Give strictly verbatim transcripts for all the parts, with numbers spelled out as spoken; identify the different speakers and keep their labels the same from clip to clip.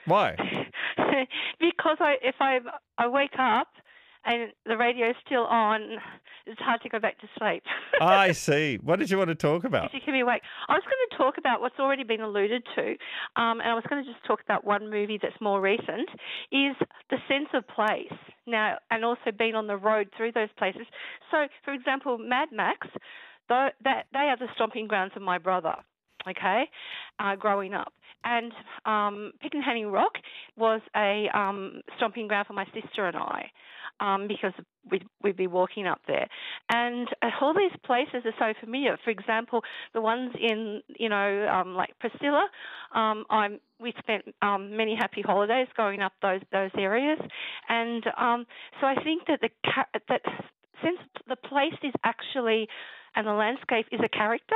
Speaker 1: Why?
Speaker 2: Because I, if I I wake up and the radio's still on, it's hard to go back to sleep.
Speaker 1: I see. What did you want to talk about?
Speaker 2: You keep me awake. I was going to talk about what's already been alluded to, um, and I was going to just talk about one movie that's more recent, is the sense of place now, and also being on the road through those places. So, for example, Mad Max, though, that they are the stomping grounds of my brother. Okay, uh, growing up. And um, Pickenhany Rock was a um, stomping ground for my sister and I, um, because we'd, we'd be walking up there. And uh, all these places are so familiar. For example, the ones in, you know, um, like Priscilla, um, I'm, we spent um, many happy holidays going up those those areas. And um, so I think that the that since the place is actually, and the landscape is a character,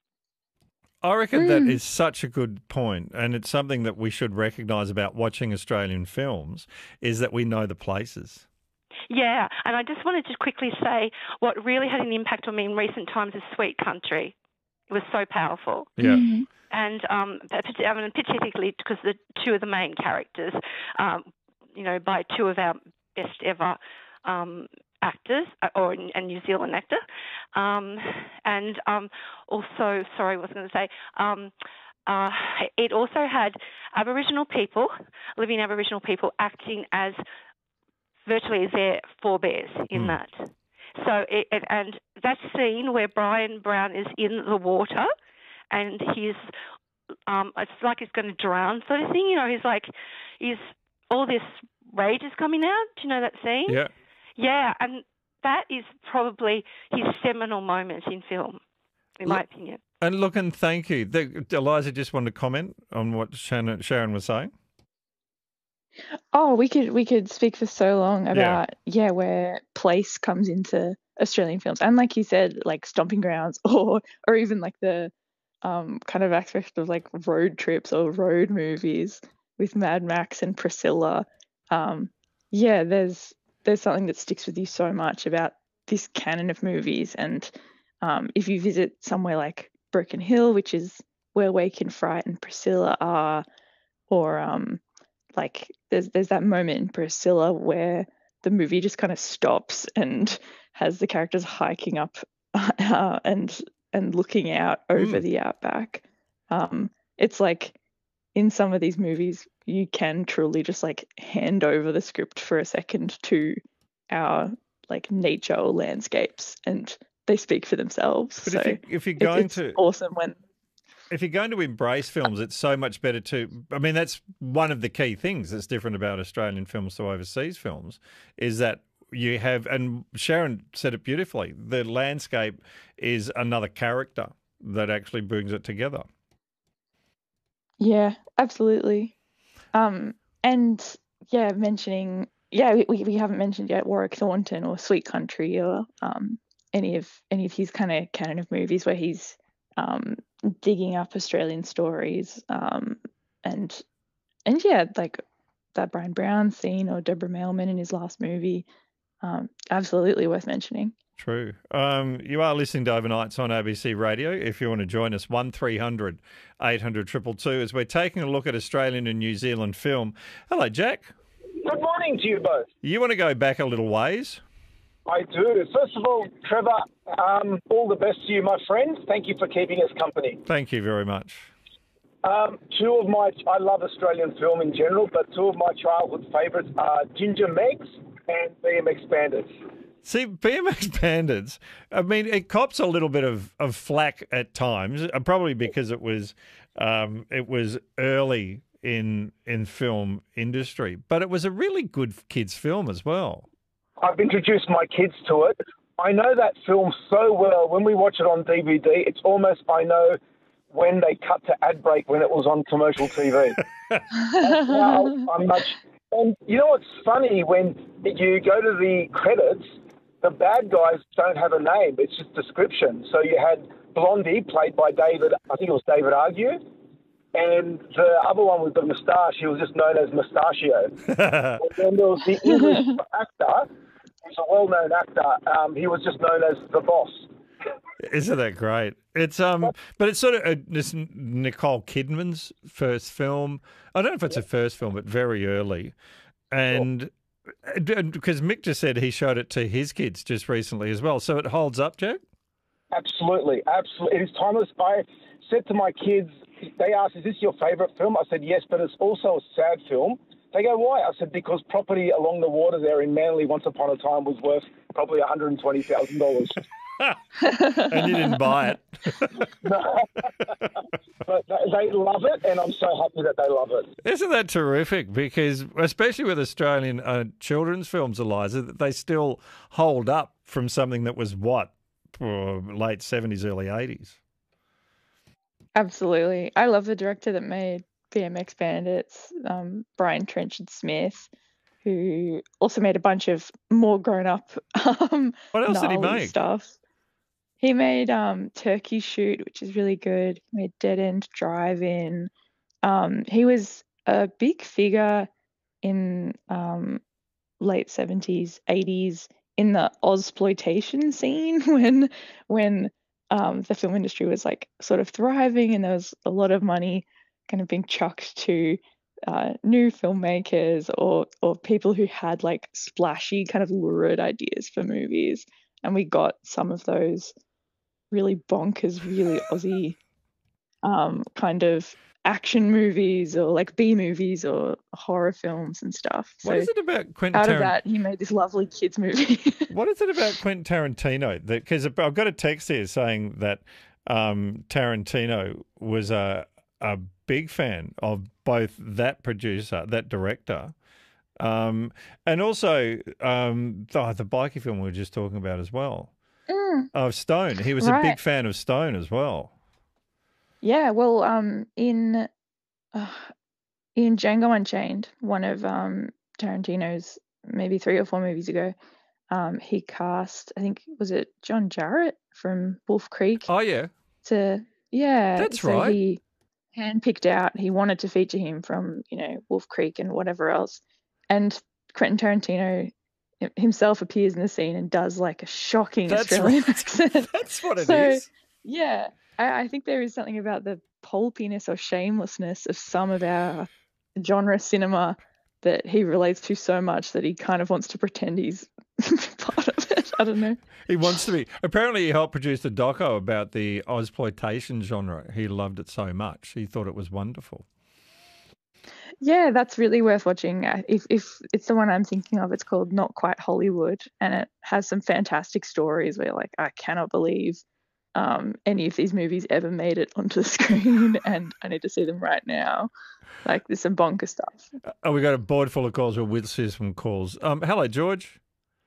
Speaker 1: I reckon
Speaker 2: Hmm.
Speaker 1: that is such a good point, and it's something that we should recognise about watching Australian films, is that we know the places.
Speaker 2: Yeah, and I just wanted to quickly say what really had an impact on me in recent times is Sweet Country. It was so powerful.
Speaker 1: Yeah.
Speaker 2: And um, I mean, particularly because the two of the main characters, um, you know, by two of our best ever um, actors, or a New Zealand actor, um, and um, also, sorry, what was I going to say? Um, uh, it also had Aboriginal people, living Aboriginal people, acting as virtually as their forebears in
Speaker 1: Mm.
Speaker 2: that. So, it, it, and that scene where Brian Brown is in the water, and he's, um, it's like he's going to drown, sort of thing. You know, he's like, he's all this rage is coming out. Do you know that scene?
Speaker 1: Yeah.
Speaker 2: Yeah, and that is probably his seminal moment in film, in my
Speaker 1: Look-
Speaker 2: opinion.
Speaker 1: And look, and thank you. The, Eliza just wanted to comment on what Shannon, Sharon was saying.
Speaker 3: Oh, we could we could speak for so long
Speaker 1: Yeah.
Speaker 3: about yeah where place comes into Australian films, and like you said, like stomping grounds, or or even like the um kind of aspect of like road trips or road movies with Mad Max and Priscilla. Um, yeah, there's there's something that sticks with you so much about this canon of movies, and um, if you visit somewhere like Broken Hill, which is where Wake and Fright and Priscilla are, or um like there's there's that moment in Priscilla where the movie just kind of stops and has the characters hiking up uh, and and looking out over
Speaker 1: Mm.
Speaker 3: the outback. Um, it's like in some of these movies you can truly just like hand over the script for a second to our like nature or landscapes, and they speak for themselves.
Speaker 1: But
Speaker 3: so
Speaker 1: if, you, if you're
Speaker 3: it-
Speaker 1: going
Speaker 3: it's
Speaker 1: to
Speaker 3: awesome when
Speaker 1: if you're going to embrace films, it's so much better to. I mean, that's one of the key things that's different about Australian films to overseas films, is that you have, and Sharon said it beautifully, the landscape is another character that actually brings it together.
Speaker 3: Yeah, absolutely. Um, and yeah, mentioning yeah, we, we haven't mentioned yet Warwick Thornton or Sweet Country or um any of any of his kind of canon of movies where he's um digging up Australian stories. Um and and yeah, like that Brian Brown scene or Deborah Mailman in his last movie. Um, absolutely worth mentioning.
Speaker 1: True. Um, you are listening to Overnights on A B C Radio. If you want to join us, one three hundred eight hundred two two two, as we're taking a look at Australian and New Zealand film. Hello, Jack.
Speaker 4: Good morning to you both.
Speaker 1: You want to go back a little ways?
Speaker 4: I do. First of all, Trevor, um, all the best to you, my friend. Thank you for keeping us company.
Speaker 1: Thank you very much.
Speaker 4: Um, two of my, I love Australian film in general, but two of my childhood favourites are Ginger Megs and B M X Bandits.
Speaker 1: See, B M X Bandits, I mean, it cops a little bit of, of flack at times, uh, probably because it was um, it was early in in film industry, but it was a really good kids film as well.
Speaker 4: I've introduced my kids to it. I know that film so well. When we watch it on D V D, it's almost I know when they cut to ad break when it was on commercial T V. That's how I'm much. And you know what's funny? When you go to the credits, the bad guys don't have a name. It's just description. So you had Blondie, played by David, I think it was David Argue, and the other one with the moustache, he was just known as Mustachio. And then there was the English actor, who's a well-known actor. Um, he was just known as the boss.
Speaker 1: Isn't that great? It's um, but it's sort of uh, this Nicole Kidman's first film. I don't know if it's her first film, but very early, and because Mick just said he showed it to his kids just recently as well, so it holds up, Jack.
Speaker 4: Absolutely, absolutely. It is timeless. I said to my kids, they asked, "Is this your favourite film?" I said, "Yes, but it's also a sad film." They go, "Why?" I said, "Because property along the water there in Manly once upon a time was worth probably one hundred twenty thousand dollars."
Speaker 1: And you didn't buy it.
Speaker 4: No. But they love it, and I'm so happy that they love it.
Speaker 1: Isn't that terrific? Because especially with Australian uh, children's films, Eliza, that they still hold up from something that was what, uh, late seventies, early eighties.
Speaker 3: Absolutely. I love the director that made B M X Bandits, um, Brian Trenchard Smith, who also made a bunch of more grown-up um,
Speaker 1: What else did he
Speaker 3: gnarly
Speaker 1: make?
Speaker 3: stuff. He made um, Turkey Shoot, which is really good. He made Dead End Drive-In. Um, he was a big figure in um, late seventies, eighties in the Ozploitation scene when when um, the film industry was like sort of thriving and there was a lot of money kind of being chucked to uh, new filmmakers or or people who had like splashy kind of lurid ideas for movies. And we got some of those really bonkers, really Aussie um, kind of action movies or like B movies or horror films and stuff. So
Speaker 1: What is it about Quentin
Speaker 3: out of
Speaker 1: Tarantino?
Speaker 3: that, he made this lovely kids movie.
Speaker 1: What is it about Quentin Tarantino? Because I've got a text here saying that um, Tarantino was a a big fan of both that producer, that director, um, and also um, the, the bikie film we were just talking about as well.
Speaker 3: Mm,
Speaker 1: Of Stone. He was a big
Speaker 3: right.
Speaker 1: fan of Stone as well.
Speaker 3: Yeah, well, um, in uh, in Django Unchained, one of um Tarantino's maybe three or four movies ago, um, he cast, I think, was it John Jarrett from Wolf Creek
Speaker 1: Oh, yeah.
Speaker 3: to, yeah,
Speaker 1: That's
Speaker 3: so
Speaker 1: right.
Speaker 3: he handpicked out, he wanted to feature him from, you know, Wolf Creek and whatever else. And Quentin Tarantino hi- himself appears in the scene and does like a shocking
Speaker 1: That's
Speaker 3: Australian
Speaker 1: right.
Speaker 3: accent.
Speaker 1: That's what it
Speaker 3: So,
Speaker 1: is.
Speaker 3: yeah, I, I think there is something about the pulpiness or shamelessness of some of our genre cinema that he relates to so much that he kind of wants to pretend he's part of it. I don't know.
Speaker 1: He wants to be. Apparently, he helped produce the doco about the Ozploitation genre. He loved it so much. He thought it was wonderful.
Speaker 3: Yeah, that's really worth watching. Uh, If if it's the one I'm thinking of, it's called Not Quite Hollywood, and it has some fantastic stories where you're like, I cannot believe um, any of these movies ever made it onto the screen, and I need to see them right now. Like, there's some bonker stuff.
Speaker 1: Oh, we got a board full of calls. We'll whiz some calls. Um, hello, George.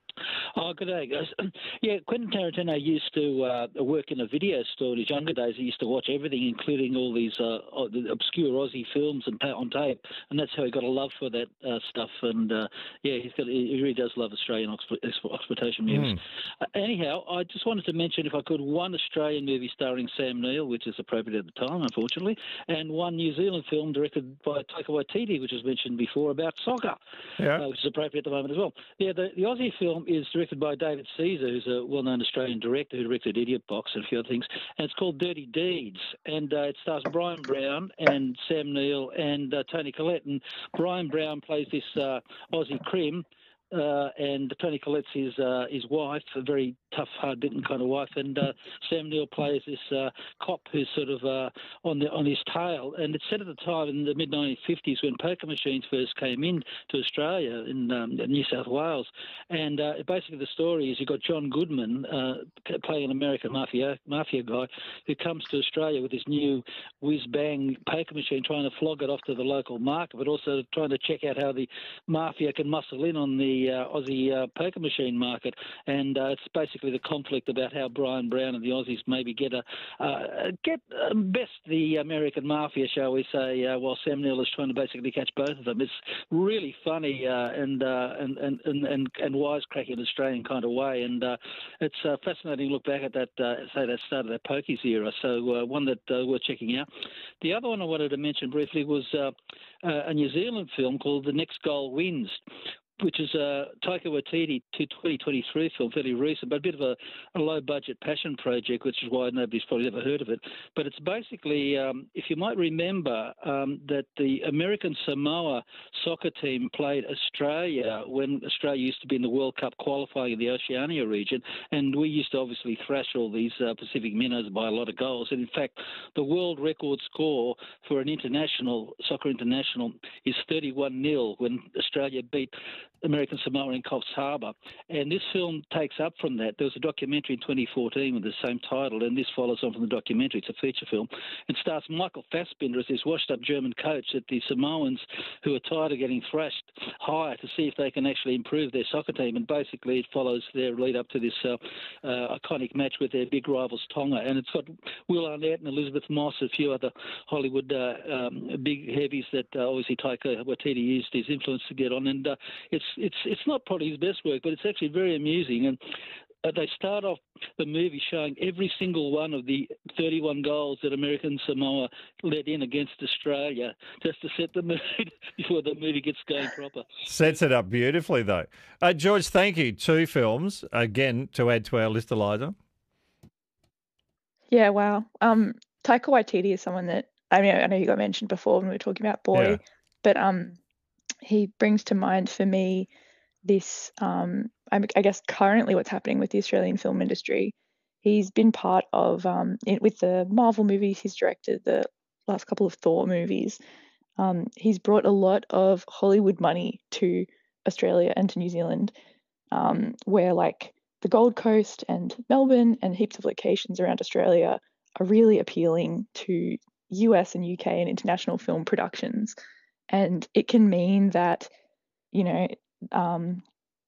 Speaker 5: Oh, good day, guys. Yeah, Quentin Tarantino used to uh, work in a video store in his younger days. He used to watch everything, including all these uh, o- the obscure Aussie films and ta- on tape, and that's how he got a love for that uh, stuff. And uh, yeah, he's got he really does love Australian expo- expo- exploitation movies.
Speaker 1: Mm.
Speaker 5: Uh, anyhow, I just wanted to mention, if I could, one Australian movie starring Sam Neill, which is appropriate at the time, unfortunately, and one New Zealand film directed by Taika Waititi, which was mentioned before, about soccer,
Speaker 1: Yeah.
Speaker 5: uh, which is appropriate at the moment as well. Yeah, the, the Aussie film is directed by David Caesar, who's a well-known Australian director who directed Idiot Box and a few other things, and it's called Dirty Deeds, and uh, it stars Brian Brown and Sam Neill and uh, Tony Collette, and Brian Brown plays this uh, Aussie crim, uh, and Tony Collette's his uh, his wife, a very tough, hard-bitten kind of wife, and uh, Sam Neill plays this uh, cop who's sort of uh, on the on his tail. And it's set at the time in the mid nineteen fifties when poker machines first came in to Australia in um, New South Wales. And uh, basically, the story is you've got John Goodman uh, playing an American mafia mafia guy who comes to Australia with this new whiz-bang poker machine, trying to flog it off to the local market, but also trying to check out how the mafia can muscle in on the uh, Aussie uh, poker machine market. And uh, it's basically the conflict about how Brian Brown and the Aussies maybe get a uh, get uh, best the American mafia, shall we say, uh, while Sam Neill is trying to basically catch both of them. It's really funny uh, and, uh, and and and and and wisecracking in an Australian kind of way, and uh, it's uh, fascinating to look back at that, uh, say that start of that pokies era. So uh, one that uh, we're checking out. The other one I wanted to mention briefly was uh, uh, a New Zealand film called The Next Goal Wins, which is a Taika Waititi twenty twenty-three film, fairly recent, but a bit of a, a low-budget passion project, which is why nobody's probably ever heard of it. But it's basically, um, if you might remember, um, that the American Samoa soccer team played Australia when Australia used to be in the World Cup qualifying in the Oceania region, and we used to obviously thrash all these uh, Pacific minnows by a lot of goals. And in fact, the world record score for an international, soccer international, is thirty-one nil when Australia beat American Samoa in Coffs Harbour. And this film takes up from that. There was a documentary in twenty fourteen with the same title, and this follows on from the documentary. It's a feature film. It stars Michael Fassbender as this washed-up German coach that the Samoans, who are tired of getting thrashed, hire to see if they can actually improve their soccer team. And basically it follows their lead up to this uh, uh, iconic match with their big rivals Tonga. And it's got Will Arnett and Elizabeth Moss, a few other Hollywood uh, um, big heavies that uh, obviously Taika Waititi used his influence to get on. And uh, it's it's it's not probably his best work, but it's actually very amusing. And uh, they start off the movie showing every single one of the thirty-one goals that American Samoa let in against Australia, just to set the mood before the movie gets going proper.
Speaker 1: Sets it up beautifully, though. Uh, George, thank you. Two films, again, to add to our list, Eliza.
Speaker 3: Yeah, wow. Um, Taika Waititi is someone that, I mean, I know you got mentioned before when we were talking about Boy,
Speaker 1: Yeah.
Speaker 3: but um, he brings to mind for me this, um, I, I guess currently what's happening with the Australian film industry. He's been part of, um, it, with the Marvel movies, he's directed the last couple of Thor movies. Um, he's brought a lot of Hollywood money to Australia and to New Zealand, um, where like the Gold Coast and Melbourne and heaps of locations around Australia are really appealing to U S and U K and international film productions. And it can mean that, you know, um,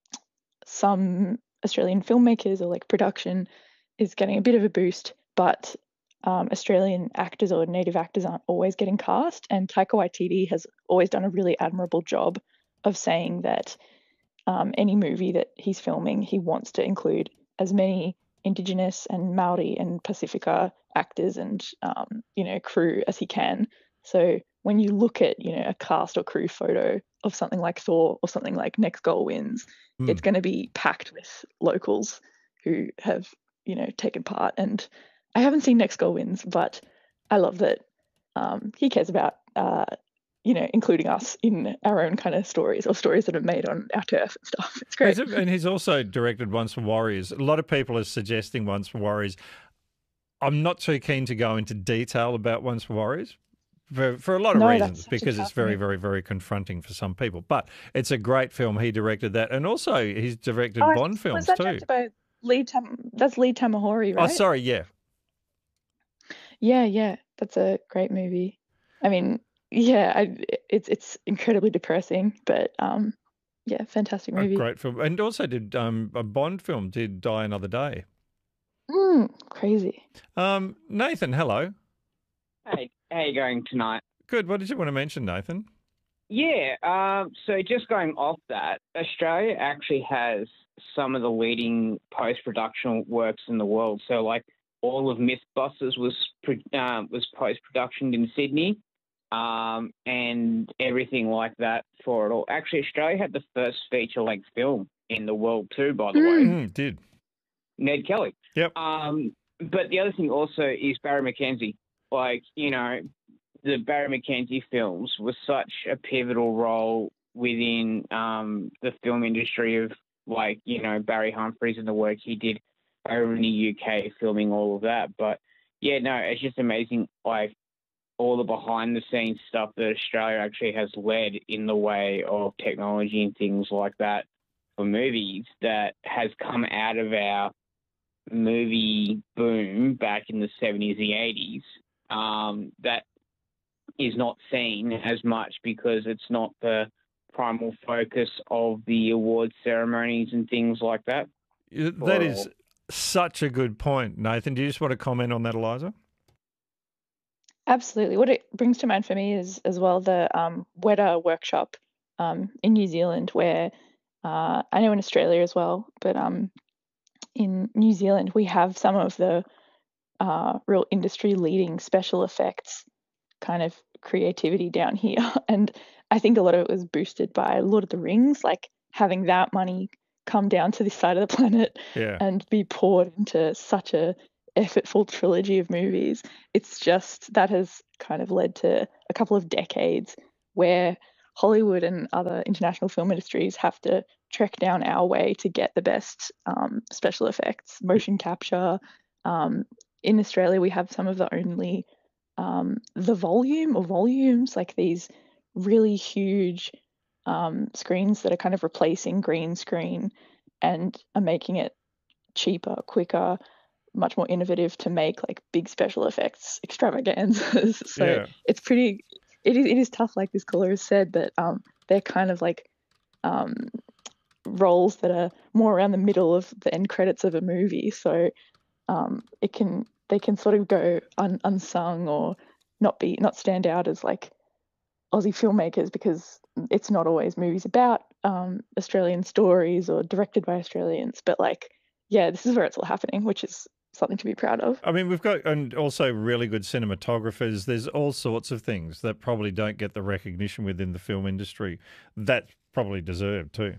Speaker 3: some Australian filmmakers or like production is getting a bit of a boost, but um, Australian actors or native actors aren't always getting cast. And Taika Waititi has always done a really admirable job of saying that um, any movie that he's filming, he wants to include as many Indigenous and Maori and Pacifica actors and, um, you know, crew as he can. So when you look at, you know, a cast or crew photo of something like Thor or something like Next Goal Wins,
Speaker 1: Mm.
Speaker 3: it's going to be packed with locals who have, you know, taken part. And I haven't seen Next Goal Wins, but I love that um, he cares about, uh, you know, including us in our own kind of stories or stories that are made on our turf and stuff. It's great.
Speaker 1: He's- And he's also directed Once for Warriors. A lot of people are suggesting Once for Warriors. I'm not too keen to go into detail about Once for Warriors for, for a lot of
Speaker 3: No, that's
Speaker 1: reasons,
Speaker 3: such a
Speaker 1: because it's
Speaker 3: tough
Speaker 1: very,
Speaker 3: movie.
Speaker 1: very, very confronting for some people. But it's a great film. He directed that. And also he's directed
Speaker 3: Oh,
Speaker 1: Bond
Speaker 3: was
Speaker 1: films
Speaker 3: that
Speaker 1: too.
Speaker 3: directed by Lee Tam? That's Lee Tamahori,
Speaker 1: Oh,
Speaker 3: right?
Speaker 1: sorry, yeah.
Speaker 3: Yeah, yeah, that's a great movie. I mean, yeah, I, it's it's incredibly depressing, but um, yeah, fantastic
Speaker 1: A
Speaker 3: movie.
Speaker 1: great film. And also did um, a Bond film, did Die Another Day.
Speaker 3: Mm, crazy.
Speaker 1: Um, Nathan, hello.
Speaker 6: Hey, how you going tonight?
Speaker 1: Good. What did you want to mention, Nathan?
Speaker 6: Yeah, um, so just going off that, Australia actually has some of the leading post-production works in the world. So, like, all of Mythbusters was pro- uh, was post-production in Sydney, um, and everything like that for it all. Actually, Australia had the first feature-length film in the world too, by the way.
Speaker 1: Mm, did.
Speaker 6: Ned Kelly.
Speaker 1: Yep.
Speaker 6: Um, but the other thing also is Barry McKenzie. Like, you know, the Barry McKenzie films was such a pivotal role within um, the film industry of, like, you know, Barry Humphries and the work he did over in the U K filming all of that. But, yeah, no, it's just amazing, like, all the behind-the-scenes stuff that Australia actually has led in the way of technology and things like that for movies that has come out of our movie boom back in the seventies, the eighties, um, that is not seen as much because it's not the primal focus of the award ceremonies and things like that.
Speaker 1: That is such a good point, Nathan. Do you just want to comment on that, Eliza?
Speaker 3: Absolutely. What it brings to mind for me is as well the um, Weta workshop um, in New Zealand, where uh, I know in Australia as well, but um, in New Zealand we have some of the uh, real industry leading special effects kind of creativity down here. And I think a lot of it was boosted by Lord of the Rings. Like having that money come down to this side of the planet
Speaker 1: Yeah.
Speaker 3: and be poured into such a effortful trilogy of movies, it's just that has kind of led to a couple of decades where Hollywood and other international film industries have to trek down our way to get the best um, special effects, motion capture. Um, in Australia, we have some of the only um, the volume or volumes, like these really huge um, screens that are kind of replacing green screen and are making it cheaper, quicker, much more innovative to make like big special effects extravaganzas. So
Speaker 1: Yeah.
Speaker 3: it's pretty. It is. It is tough, like this caller has said, but um, they're kind of like um, roles that are more around the middle of the end credits of a movie. So um, it can they can sort of go un- unsung or not be not stand out as like Aussie filmmakers, because it's not always movies about um, Australian stories or directed by Australians. But like, yeah, this is where it's all happening, which is something to be proud of.
Speaker 1: I mean, we've got, and also really good cinematographers. There's all sorts of things that probably don't get the recognition within the film industry that probably deserve too.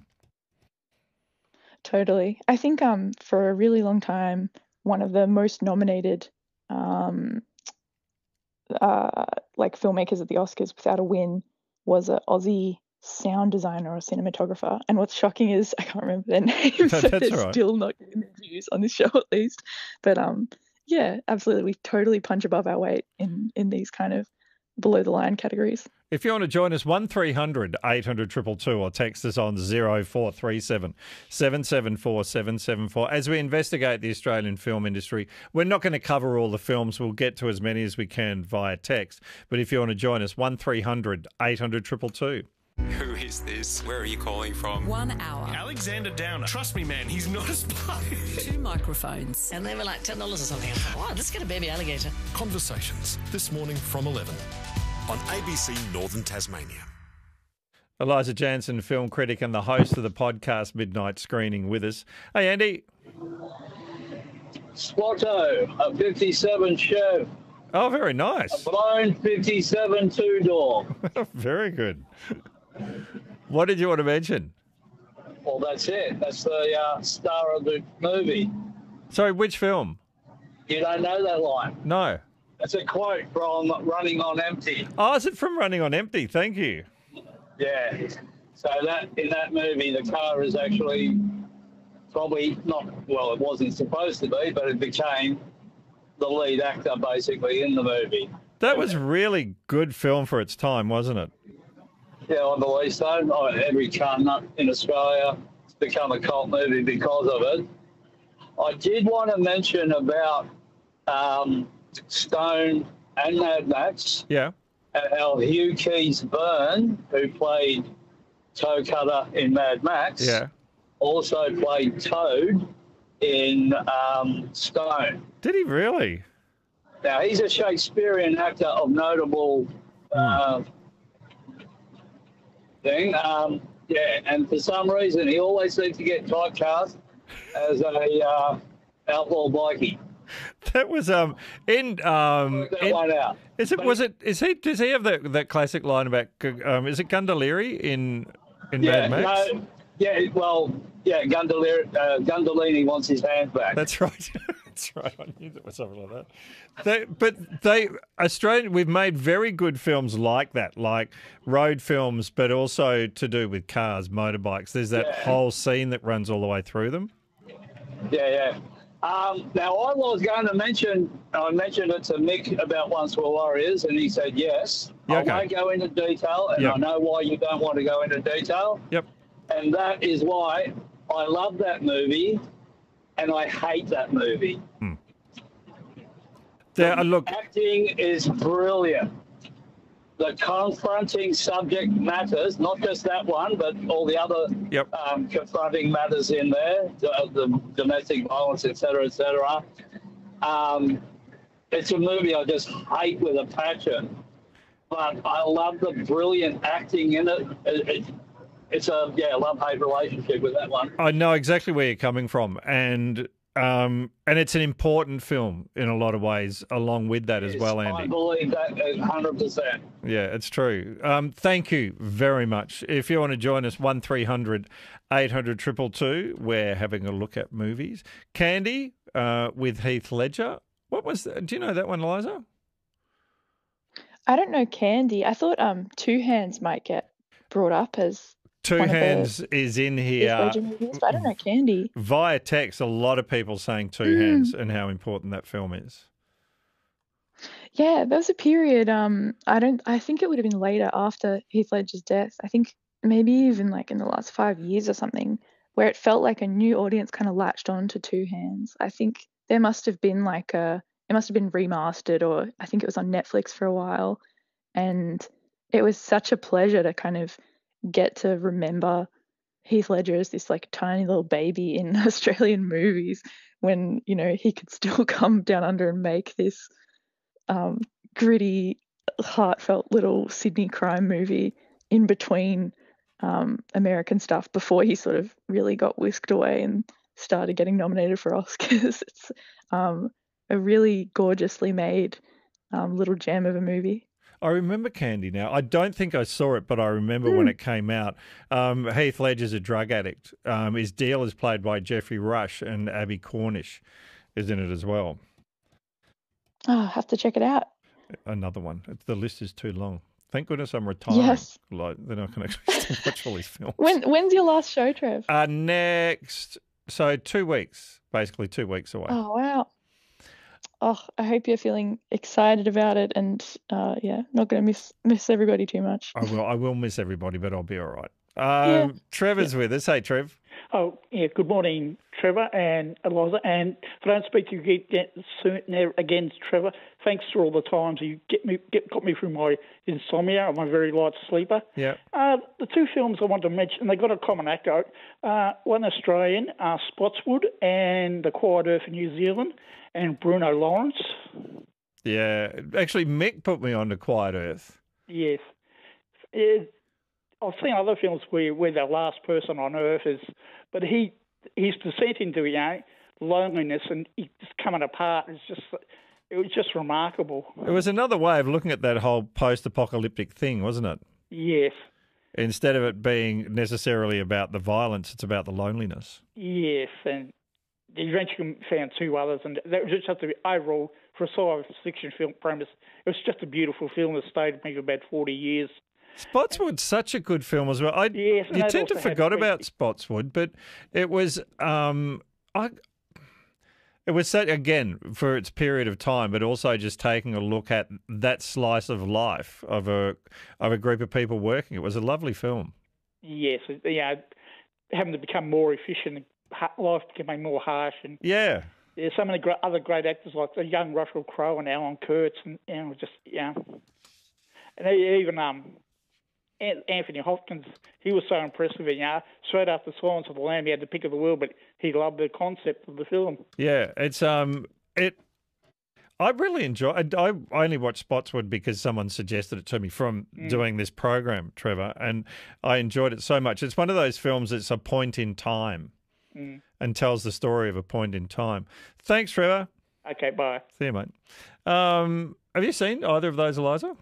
Speaker 3: Totally. I think um for a really long time, one of the most nominated um uh like filmmakers at the Oscars without a win was an Aussie sound designer or cinematographer. And what's shocking is I can't remember their names, so
Speaker 1: That's
Speaker 3: they're
Speaker 1: all right.
Speaker 3: still not getting their views on this show at least. But um yeah, absolutely, we totally punch above our weight in in these kind of below the line categories.
Speaker 1: If you want to join us, one three hundred eight hundred two two two or text us on zero four three seven seven seven four seven seven four. As we investigate the Australian film industry, we're not going to cover all the films. We'll get to as many as we can via text. But if you want to join us, one three hundred eight hundred two two two.
Speaker 7: Who is this? Where are you calling from?
Speaker 8: One hour.
Speaker 9: Alexander Downer. Trust me, man, he's not a spy.
Speaker 8: Two microphones.
Speaker 10: And they were like ten dollars or something. I thought, wow, let's get a baby alligator.
Speaker 9: Conversations, this morning from eleven on A B C Northern Tasmania.
Speaker 1: Eliza Jansen, film critic and the host of the podcast Midnight Screening with us. Hey, Andy.
Speaker 11: Squatto, a fifty-seven Chev.
Speaker 1: Oh, very nice.
Speaker 11: A blown fifty-seven two-door.
Speaker 1: Very good. What did you want to mention?
Speaker 11: Well, that's it. That's the uh, star of the movie.
Speaker 1: Sorry, which film?
Speaker 11: You don't know that line.
Speaker 1: No.
Speaker 11: That's a quote from Running on Empty.
Speaker 1: Oh, is it from Running on Empty? Thank you.
Speaker 11: Yeah. So that in that movie, the car is actually probably not, well, it wasn't supposed to be, but it became the lead actor basically in the movie.
Speaker 1: That was really good film for its time, wasn't it?
Speaker 11: Yeah, I believe so. Oh, every car nut in Australia has become a cult movie because of it. I did want to mention about um, Stone and Mad Max.
Speaker 1: Yeah.
Speaker 11: How Hugh Keys-Byrne, who played Toe Cutter in Mad Max,
Speaker 1: Yeah.
Speaker 11: also played Toad in um, Stone.
Speaker 1: Did he really?
Speaker 11: Now, he's a Shakespearean actor of notable uh, thing. Um, yeah, and for some reason, he always seems to get typecast as a uh, outlaw bikie.
Speaker 1: That was um in um
Speaker 11: Work that
Speaker 1: in-
Speaker 11: one out.
Speaker 1: is it
Speaker 11: But-
Speaker 1: was it is he does he have that that classic line about um is it Gundaliri in in
Speaker 11: Yeah,
Speaker 1: Mad Max?
Speaker 11: no, yeah, well, yeah, Gundalini, uh, Gundalini wants his hands back.
Speaker 1: That's right. That's right. I knew there was something like that. They, but they Australian we've made very good films like that, like road films, but also to do with cars, motorbikes. There's that
Speaker 11: Yeah.
Speaker 1: whole scene that runs all the way through them.
Speaker 11: Yeah, yeah. Um, now, I was going to mention, I mentioned it to Mick about Once Were Warriors, and he said yes.
Speaker 1: Yeah,
Speaker 11: I
Speaker 1: okay.
Speaker 11: won't go into detail, and
Speaker 1: Yep.
Speaker 11: I know why you don't want to go into detail.
Speaker 1: Yep.
Speaker 11: And that is why I love that movie, and I hate that movie.
Speaker 1: There, uh, look,
Speaker 11: Acting is brilliant. The confronting subject matters, not just that one, but all the other
Speaker 1: Yep.
Speaker 11: um, confronting matters in there, the, the domestic violence, et cetera, et cetera. Um, it's a movie I just hate with a passion, but I love the brilliant acting in it. it, it it's a, yeah, love-hate relationship with that one.
Speaker 1: I know exactly where you're coming from, and Um, and it's an important film in a lot of ways along with that as well, Andy.
Speaker 11: I believe that one hundred percent.
Speaker 1: Yeah, it's true. Um, thank you very much. If you want to join us, one three hundred eight hundred two two two, we're having a look at movies. Candy uh, with Heath Ledger. What was that? Do you know that one, Liza?
Speaker 3: I don't know Candy. I thought um Two Hands might get brought up as
Speaker 1: Two
Speaker 3: one
Speaker 1: Hands
Speaker 3: of the
Speaker 1: is in
Speaker 3: Heath
Speaker 1: here.
Speaker 3: Ledger movies, but I don't know Candy.
Speaker 1: Via text, a lot of people saying Two
Speaker 3: Mm.
Speaker 1: Hands and how important that film is.
Speaker 3: Yeah, there was a period. Um, I don't. I think it would have been later after Heath Ledger's death. I think maybe even like in the last five years or something, where it felt like a new audience kind of latched on to Two Hands. I think there must have been like a. It must have been remastered, or I think it was on Netflix for a while, and it was such a pleasure to kind of get to remember Heath Ledger as this like tiny little baby in Australian movies when, you know, he could still come down under and make this um, gritty, heartfelt little Sydney crime movie in between um, American stuff before he sort of really got whisked away and started getting nominated for Oscars. It's um, a really gorgeously made um, little gem of a movie.
Speaker 1: I remember Candy now. I don't think I saw it, but I remember
Speaker 3: Mm.
Speaker 1: when it came out. Um, Heath Ledger's a drug addict. Um, his deal is played by Jeffrey Rush, and Abby Cornish is in it as well.
Speaker 3: Oh, I'll have to check it out.
Speaker 1: Another one. It's, the list is too long. Thank goodness I'm retiring.
Speaker 3: Yes.
Speaker 1: Like, then I can actually watch all these films.
Speaker 3: When when's your last show, Trev?
Speaker 1: Uh, next, so two weeks, basically two weeks away.
Speaker 3: Oh, wow. Oh, I hope you're feeling excited about it, and uh, yeah, not going to miss miss everybody too much.
Speaker 1: I will. I will miss everybody, but I'll be all right. Um,
Speaker 3: Yeah.
Speaker 1: Trevor's with us. Hey, Trev.
Speaker 12: Oh, yeah, good morning, Trevor and Eliza. And if I don't speak to you again soon, never again, Trevor, thanks for all the times you get me, get, got me through my insomnia. I'm a very light sleeper.
Speaker 1: Yeah.
Speaker 12: Uh, the two films I want to mention, they got a common actor. Uh, one Australian, uh, Spotswood, and The Quiet Earth in New Zealand, and Bruno Lawrence.
Speaker 1: Yeah. Actually, Mick put me on to Quiet Earth.
Speaker 12: Yes. It, I've seen other films where, where the last person on Earth is, but he his descent into, you know, loneliness and he's just coming apart. It's just it was just remarkable.
Speaker 1: It was another way of looking at that whole post-apocalyptic thing, wasn't it?
Speaker 12: Yes.
Speaker 1: Instead of it being necessarily about the violence, it's about the loneliness.
Speaker 12: Yes, and he eventually found two others, and that was just the overall for a science fiction film premise. It was just a beautiful film that stayed with me for about forty years.
Speaker 1: Spotswood's such a good film as well. I,
Speaker 12: Yes, and
Speaker 1: you
Speaker 12: that
Speaker 1: tend to
Speaker 12: also had
Speaker 1: forget
Speaker 12: Fred-
Speaker 1: about Spotswood, but it was um, I. It was such, again, for its period of time, but also just taking a look at that slice of life of a of a group of people working. It was a lovely film.
Speaker 12: Yes, you know, having to become more efficient, ha- life becoming more harsh, and
Speaker 1: Yeah.
Speaker 12: there's so many great, other great actors like the young Russell Crowe and Alan Kurtz, and you know, just yeah, and even um. An- Anthony Hopkins, he was so impressive. You know, straight after Silence of the Lamb, he had the pick of the world, but he loved the concept of the film.
Speaker 1: Yeah, it's um, it. I really enjoy. I, I only watched Spotswood because someone suggested it to me from
Speaker 12: Mm.
Speaker 1: doing this program, Trevor, and I enjoyed it so much. It's one of those films that's a point in time
Speaker 12: Mm.
Speaker 1: and tells the story of a point in time. Thanks, Trevor.
Speaker 12: Okay, bye.
Speaker 1: See you, mate. Um, have you seen either of those, Eliza?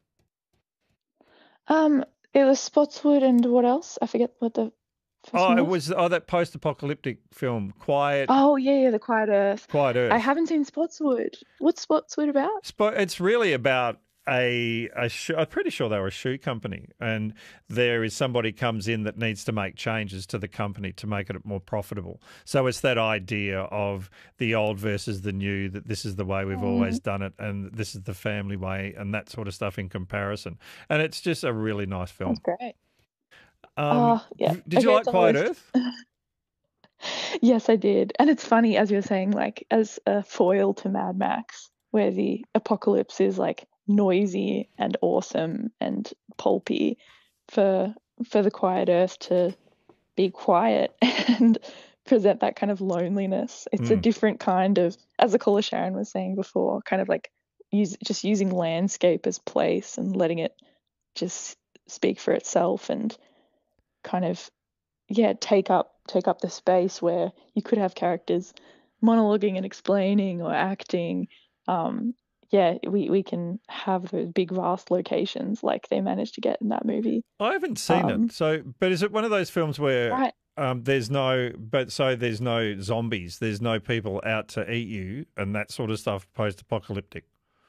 Speaker 3: Um, it was Spotswood and what else? I forget what the first
Speaker 1: Oh,
Speaker 3: one
Speaker 1: it was oh that post-apocalyptic film, Quiet.
Speaker 3: Oh yeah, yeah, The Quiet Earth.
Speaker 1: Quiet Earth.
Speaker 3: I haven't seen Spotswood. What's Spotswood about?
Speaker 1: Spo- It's really about a, a shoe, I'm pretty sure they were a shoe company, and there is somebody comes in that needs to make changes to the company to make it more profitable. So it's that idea of the old versus the new, that this is the way we've always done it, and this is the family way, and that sort of stuff in comparison. And it's just a really nice film.
Speaker 3: That's great.
Speaker 1: Um,
Speaker 3: Oh, yeah.
Speaker 1: Did you
Speaker 3: Okay,
Speaker 1: like
Speaker 3: it's on the
Speaker 1: Quiet
Speaker 3: list.
Speaker 1: Earth?
Speaker 3: Yes, I did. And it's funny, as you were saying, like as a foil to Mad Max, where the apocalypse is like noisy and awesome and pulpy, for for the Quiet Earth to be quiet and present that kind of loneliness. It's a
Speaker 13: Mm.
Speaker 3: different kind of, as the caller Sharon was saying before, kind of like use just using landscape as place and letting it just speak for itself and kind of yeah take up take up the space where you could have characters monologuing and explaining or acting, um, yeah, we, we can have those big, vast locations like they managed to get in that movie.
Speaker 1: I haven't seen
Speaker 3: Um,
Speaker 1: it. So, but is it one of those films where
Speaker 3: Right.
Speaker 1: um, there's no, but so there's no zombies, there's no people out to eat you and that sort of stuff, post-apocalyptic?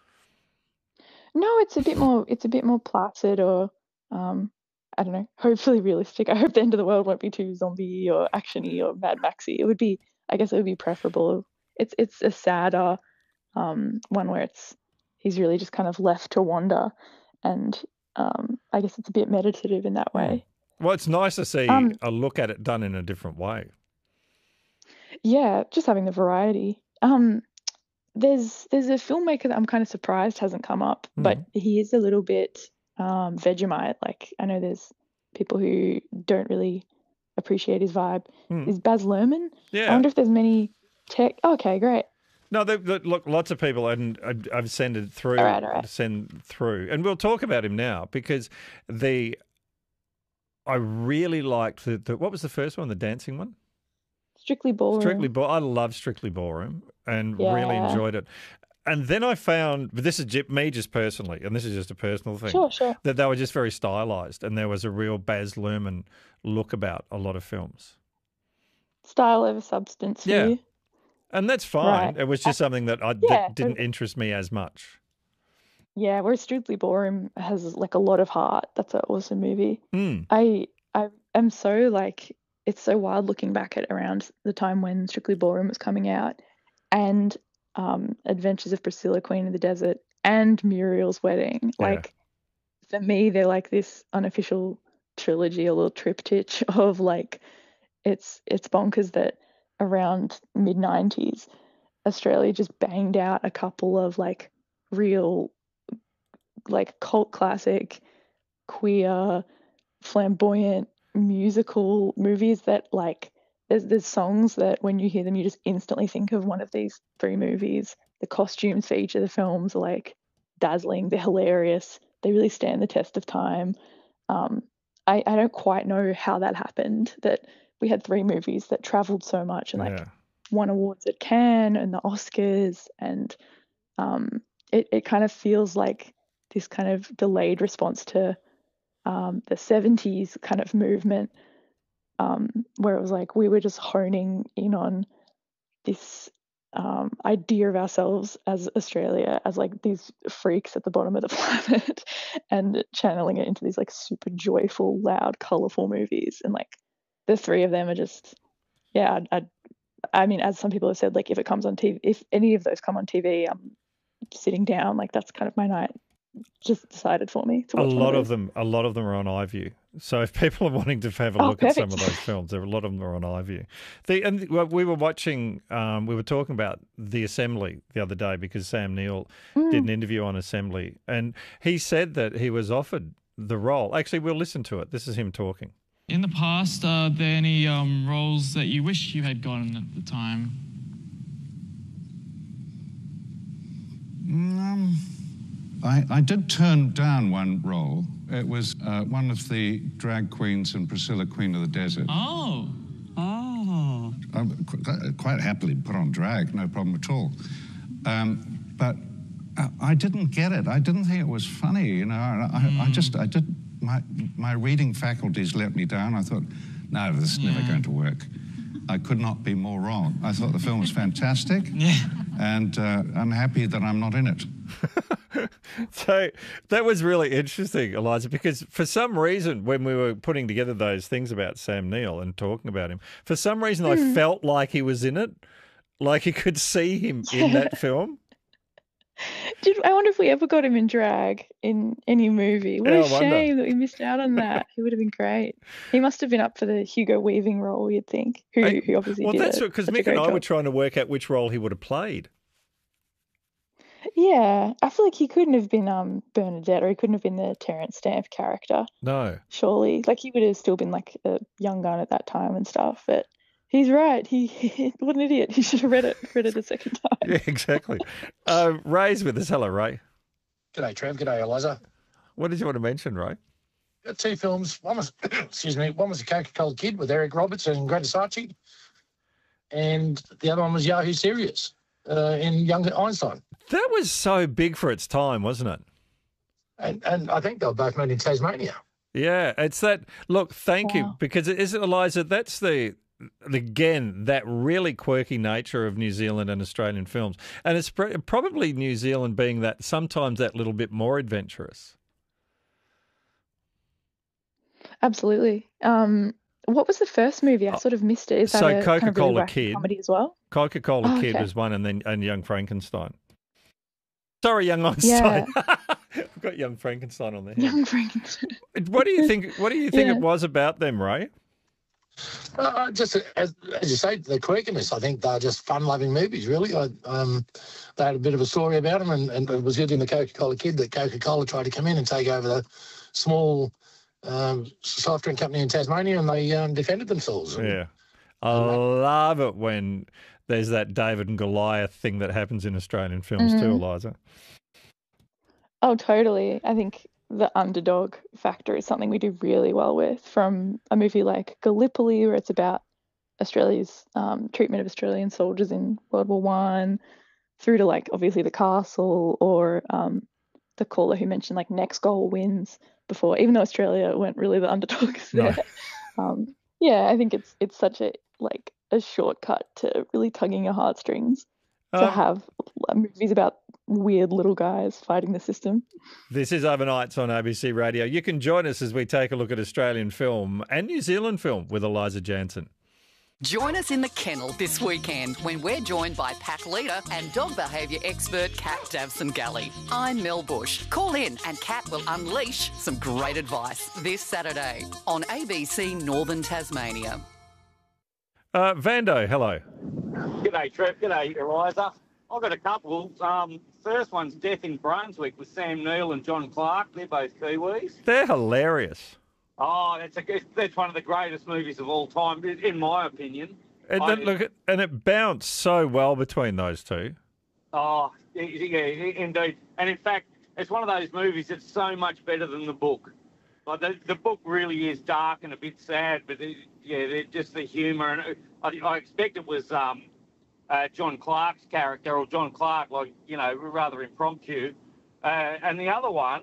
Speaker 3: No, it's a bit more. It's a bit more placid, or um, I don't know. Hopefully realistic. I hope the end of the world won't be too zombie or actiony or Mad Maxy. It would be. I guess it would be preferable. It's it's a sadder um, one where it's he's really just kind of left to wander, and um, I guess it's a bit meditative in that way.
Speaker 1: Well, it's nice to see
Speaker 3: Um,
Speaker 1: a look at it done in a different way.
Speaker 3: Yeah, just having the variety. Um, there's there's a filmmaker that I'm kind of surprised hasn't come up, but he is a little bit um, Vegemite. Like I know there's people who don't really appreciate his vibe.
Speaker 1: Hmm.
Speaker 3: Is Baz Luhrmann?
Speaker 1: Yeah.
Speaker 3: I wonder if there's many tech. Okay, great.
Speaker 1: No, they, they, look, lots of people, and I've, I've sent it through,
Speaker 3: All right, all right.
Speaker 1: send through, and we'll talk about him now because the I really liked the, the what was the first one, the dancing one.
Speaker 3: Strictly Ballroom.
Speaker 1: Strictly Ball. I love Strictly Ballroom and really
Speaker 3: Yeah.
Speaker 1: enjoyed it. And then I found, but this is ju- me just personally, and this is just a personal thing,
Speaker 3: Sure, sure.
Speaker 1: that they were just very stylized, and there was a real Baz Luhrmann look about a lot of films.
Speaker 3: Style over substance. for
Speaker 1: Yeah.
Speaker 3: you.
Speaker 1: And that's fine.
Speaker 3: Right.
Speaker 1: It was just something that I
Speaker 3: Yeah,
Speaker 1: that didn't
Speaker 3: but-
Speaker 1: interest me as much.
Speaker 3: Yeah, whereas Strictly Ballroom has like a lot of heart. That's an awesome movie.
Speaker 1: Mm.
Speaker 3: I I am so like it's so wild looking back at around the time when Strictly Ballroom was coming out, and um, Adventures of Priscilla, Queen of the Desert, and Muriel's Wedding.
Speaker 1: Yeah.
Speaker 3: Like for me, they're like this unofficial trilogy, a little triptych of like it's it's bonkers that around mid nineties, Australia just banged out a couple of like real like cult classic queer flamboyant musical movies that like there's there's songs that when you hear them you just instantly think of one of these three movies. The costumes for each of the films are like dazzling, they're hilarious, they really stand the test of time. um I, I don't quite know how that happened, that we had three movies that traveled so much and like
Speaker 1: Yeah.
Speaker 3: won awards at Cannes and the Oscars, and um it, it kind of feels like this kind of delayed response to um, the seventies kind of movement, um, where it was like we were just honing in on this um, idea of ourselves as Australia as like these freaks at the bottom of the planet and channeling it into these like super joyful, loud, colorful movies. And like the three of them are just, yeah, I'd, I'd, I mean, as some people have said, like if it comes on T V, if any of those come on T V, I'm sitting down, like that's kind of my night. Just decided for me to
Speaker 1: A
Speaker 3: watch one
Speaker 1: lot
Speaker 3: of
Speaker 1: of
Speaker 3: those.
Speaker 1: them, a lot of them are on iView. So if people are wanting to have a
Speaker 3: Oh,
Speaker 1: look at some of
Speaker 3: perfect.
Speaker 1: those films, there are a lot of them are on iView. The and well, we were watching, um, we were talking about The Assembly the other day because Sam Neill
Speaker 3: Mm.
Speaker 1: did an interview on Assembly, and he said that he was offered the role. Actually, we'll listen to it. This is him talking.
Speaker 13: In the past, are there any um, roles that you wish you had gotten at the time?
Speaker 14: Um, I, I did turn down one role. It was uh, one of the drag queens in Priscilla, Queen of the Desert.
Speaker 13: Oh. Oh.
Speaker 14: I qu- quite happily put on drag, no problem at all. Um, but I, I didn't get it. I didn't think it was funny, you know. I, I, I just, I did, my, my reading faculties let me down. I thought, no, this is never
Speaker 13: Yeah.
Speaker 14: going to work. I could not be more wrong. I thought the film was fantastic,
Speaker 13: Yeah.
Speaker 14: and uh, I'm happy that I'm not in it.
Speaker 1: So that was really interesting, Eliza, because for some reason, when we were putting together those things about Sam Neill and talking about him, for some reason I
Speaker 3: Mm.
Speaker 1: felt like he was in it, like you could see him in that film.
Speaker 3: Did I wonder if we ever got him in drag in any movie? What
Speaker 1: Yeah,
Speaker 3: a
Speaker 1: I wonder.
Speaker 3: shame that we missed out on that. He would have been great. He must have been up for the Hugo Weaving role, you'd think. Who,
Speaker 1: Hey,
Speaker 3: who obviously
Speaker 1: well,
Speaker 3: did
Speaker 1: that's
Speaker 3: it.
Speaker 1: because
Speaker 3: such a
Speaker 1: Mick
Speaker 3: great
Speaker 1: and I were
Speaker 3: job.
Speaker 1: trying to work out which role he would have played.
Speaker 3: Yeah, I feel like he couldn't have been um Bernadette, or he couldn't have been the Terence Stamp character.
Speaker 1: No.
Speaker 3: Surely, like he would have still been like a young gun at that time and stuff. But he's right. He what an idiot. He should have read it, read it a second time.
Speaker 1: Yeah, exactly. uh, Ray's with us. Hello, Ray.
Speaker 15: G'day, Trev. G'day, Eliza.
Speaker 1: What did you want to mention, Ray?
Speaker 15: Got two films. One was, excuse me, one was The Coca-Cola Kid with Eric Roberts and Greta Sarchi. and the other one was Yahoo Serious uh, in Young Einstein.
Speaker 1: That was so big for its time, wasn't it?
Speaker 15: And, and I think they were both made in Tasmania.
Speaker 1: Yeah, it's that. Look, thank
Speaker 3: Wow.
Speaker 1: you, because it is, Eliza, that's the, again, that really quirky nature of New Zealand and Australian films. And it's pr- probably New Zealand being that sometimes that little bit more adventurous.
Speaker 3: Absolutely. Um, what was the first movie? I sort of missed it. Is that
Speaker 1: So
Speaker 3: a kind of
Speaker 1: Coca-Cola
Speaker 3: really wacky
Speaker 1: Kid.
Speaker 3: comedy as well?
Speaker 1: Coca-Cola
Speaker 3: Oh,
Speaker 1: Kid
Speaker 3: okay.
Speaker 1: was one, and then and Young Frankenstein. Sorry, Young Einstein. I've got Young Frankenstein on there.
Speaker 3: Young Frankenstein.
Speaker 1: What do you think? What do you think
Speaker 3: Yeah.
Speaker 1: it was about them, Ray?
Speaker 15: Uh, just as, as you say, the quirkiness. I think they're just fun-loving movies, really. I, um, they had a bit of a story about them, and, and it was good in the Coca-Cola Kid that Coca-Cola tried to come in and take over the small um, soft drink company in Tasmania, and they um, defended themselves.
Speaker 1: Yeah, I love it when there's that David and Goliath thing that happens in Australian films too,
Speaker 3: Mhm.
Speaker 1: Eliza.
Speaker 3: Oh, totally. I think the underdog factor is something we do really well with, from a movie like Gallipoli, where it's about Australia's um, treatment of Australian soldiers in World War One, through to like obviously The Castle, or um, the caller who mentioned like Next Goal Wins before, even though Australia weren't really the underdogs
Speaker 1: No.
Speaker 3: there. Um, yeah, I think it's it's such a like a shortcut to really tugging your heartstrings to
Speaker 1: Um,
Speaker 3: have uh, movies about weird little guys fighting the system.
Speaker 1: This is Overnights on A B C Radio. You can join us as we take a look at Australian film and New Zealand film with Eliza Jansen.
Speaker 8: Join us in the kennel this weekend when we're joined by pack leader and dog behaviour expert Kat Davson Galley. I'm Mel Bush. Call in and Kat will unleash some great advice this Saturday on A B C Northern Tasmania.
Speaker 1: Uh, Vando, hello.
Speaker 16: G'day, Trev. G'day, Eliza. I've got a couple. Um, first one's Death in Brunswick with Sam Neill and John Clark. They're both Kiwis.
Speaker 1: They're hilarious.
Speaker 16: Oh, that's a that's one of the greatest movies of all time, in in my opinion.
Speaker 1: And,
Speaker 16: I-
Speaker 1: then look, at- and it bounced so well between those two.
Speaker 16: Oh, yeah, yeah, indeed. And in fact, it's one of those movies that's so much better than the book. Like the, the book really is dark and a bit sad, but it, yeah, it- just the humour. And it, I, I expect it was um, uh, John Clark's character, or John Clark, like, you know, rather impromptu. Uh, and the other one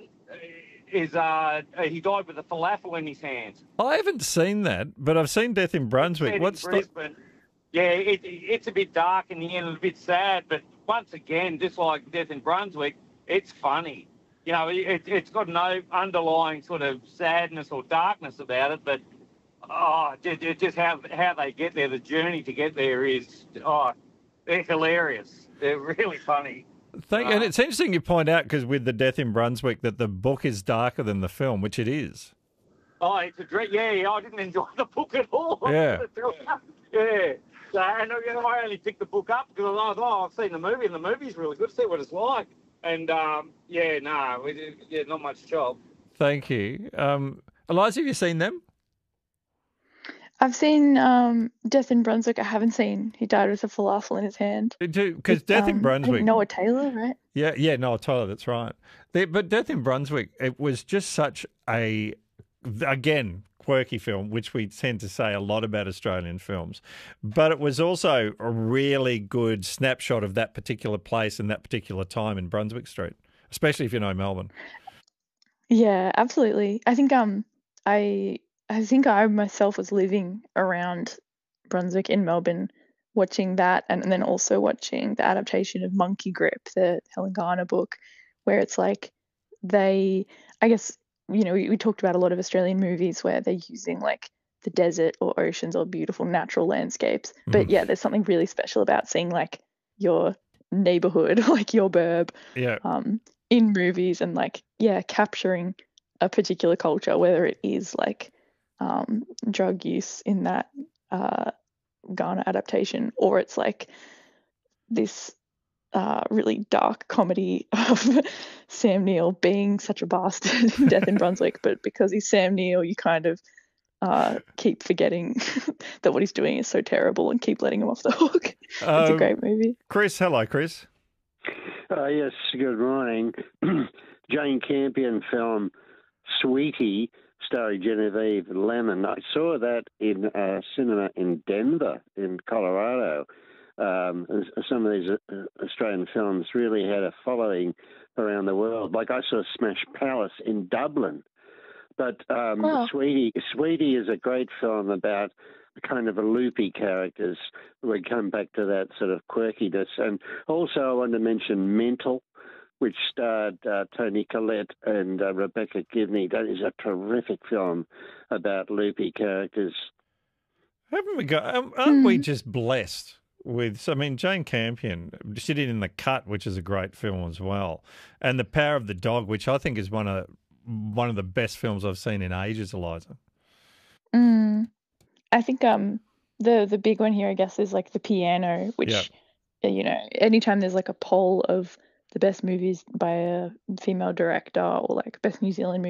Speaker 16: is uh, he died with a falafel in his hands.
Speaker 1: I haven't seen that, but I've seen Death in Brunswick.
Speaker 16: Set in
Speaker 1: What's the...
Speaker 16: Brisbane. Yeah, it, it's a bit dark in the end and a bit sad, but once again, just like Death in Brunswick, it's funny. You know, it, it's got no underlying sort of sadness or darkness about it, but oh, just, just how how they get there, the journey to get there is, oh, they're hilarious. They're really funny.
Speaker 1: Thank, and it's interesting you point out, because with the Death in Brunswick, that the book is darker than the film, which it is.
Speaker 16: Oh, it's a dream. Yeah, yeah, I didn't enjoy the book at all.
Speaker 1: Yeah.
Speaker 16: yeah. So, and you know, I only picked the book up because I thought, oh, I've seen the movie, and the movie's really good. See what it's like. And um, yeah, no, we, yeah, not much job.
Speaker 1: Thank you. Um, Eliza, have you seen them?
Speaker 3: I've seen um, Death in Brunswick. I haven't seen He Died with a Falafel in His Hand.
Speaker 1: Because
Speaker 3: With,
Speaker 1: Death in
Speaker 3: um, I
Speaker 1: Brunswick...
Speaker 3: think Noah Taylor, right?
Speaker 1: Yeah, yeah, Noah Tyler, that's right. The, but Death in Brunswick, it was just such a, again, quirky film, which we tend to say a lot about Australian films. But it was also a really good snapshot of that particular place and that particular time in Brunswick Street, especially if you know Melbourne.
Speaker 3: Yeah, absolutely. I think um I I think I myself was living around Brunswick in Melbourne, watching that, and, and then also watching the adaptation of Monkey Grip, the Helen Garner book, where it's like they, I guess, you know, we, we talked about a lot of Australian movies where they're using like the desert or oceans or beautiful natural landscapes. But
Speaker 1: Mhm.
Speaker 3: yeah, there's something really special about seeing like your neighborhood, like your burb,
Speaker 1: Yeah.
Speaker 3: um, in movies, and like, yeah, capturing a particular culture, whether it is like um, drug use in that uh, Ghana adaptation, or it's like this uh, really dark comedy of Sam Neill being such a bastard in Death in Brunswick, but because he's Sam Neill, you kind of uh, keep forgetting that what he's doing is so terrible and keep letting him off the hook. It's a
Speaker 1: Um,
Speaker 3: great movie.
Speaker 1: Chris, hello, Chris.
Speaker 17: Uh, yes, good morning. Jane Campion film Sweetie starring Genevieve Lemon. I saw that in a cinema in Denver, in Colorado. Um, some of these uh, Australian films really had a following around the world. Like I saw Smash Palace in Dublin. But um,
Speaker 3: Wow.
Speaker 17: Sweetie, Sweetie is a great film about kind of a loopy characters. We come back to that sort of quirkiness. And also I want to mention Mental, which starred uh, Toni Collette and uh, Rebecca Gibney. That is a terrific film about loopy characters.
Speaker 1: Haven't we got? Um, aren't we just blessed with? I mean, Jane Campion, she did In the Cut, which is a great film as well, and The Power of the Dog, which I think is one of one of the best films I've seen in ages. Eliza.
Speaker 3: Mm. I think um the the big one here, I guess, is like The Piano, which
Speaker 1: Yep.
Speaker 3: uh, you know, anytime there's like a poll of the best movies by a female director or like best New Zealand movie.